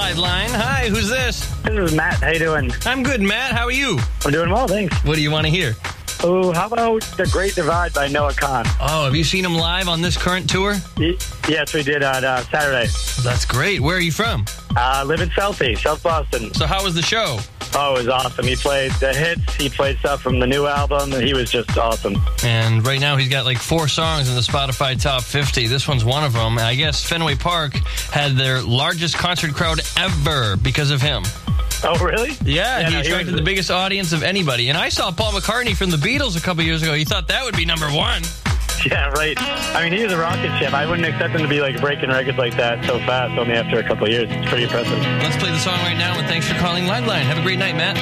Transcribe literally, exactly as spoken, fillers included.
Liveline. Hi, who's this? This is Matt. How you doing? I'm good, Matt. How are you? I'm doing well, thanks. What do you want to hear? Oh, how about The Great Divide by Noah Kahan? Oh, have you seen him live on this current tour? Y- yes, we did on uh, Saturday. That's great. Where are you from? Uh, live in Southie, South Boston. So how was the show? Oh, it was awesome. He played the hits. He played stuff from the new album. And he was just awesome. And right now he's got like four songs in the Spotify Top fifty. This one's one of them. I guess Fenway Park had their largest concert crowd ever because of him. Oh, really? Yeah, Yeah, he no, he attracted was- the biggest audience of anybody. And I saw Paul McCartney from the Beatles a couple years ago. He thought that would be number one. Yeah, right. I mean, he was a rocket ship. I wouldn't expect him to be like breaking records like that so fast only after a couple of years. It's pretty impressive. Let's play the song right now, and thanks for calling Liveline. Have a great night, Matt.